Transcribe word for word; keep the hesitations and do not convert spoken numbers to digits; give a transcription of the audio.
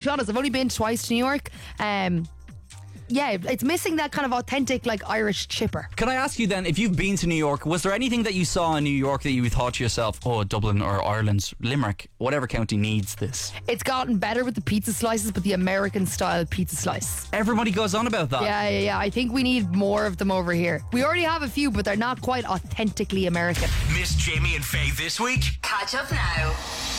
be honest, I've only been twice to New York. Um, yeah, it's missing that kind of authentic, like, Irish chipper. Can I ask you then, if you've been to New York, was there anything that you saw in New York that you thought to yourself, oh, Dublin or Ireland, Limerick, whatever county needs this? It's gotten better with the pizza slices, but the American style pizza slice. Everybody goes on about that. Yeah, yeah, yeah. I think we need more of them over here. We already have a few, but they're not quite authentically American. Miss Jamie and Faye this week? Catch up now.